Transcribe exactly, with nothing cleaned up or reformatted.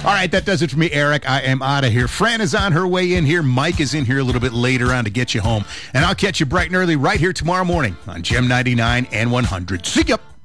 All right, that does it for me, Eric. I am out of here. Fran is on her way in here. Mike is in here a little bit later on to get you home. And I'll catch you bright and early right here tomorrow morning on Gem ninety-nine and one hundred. See ya.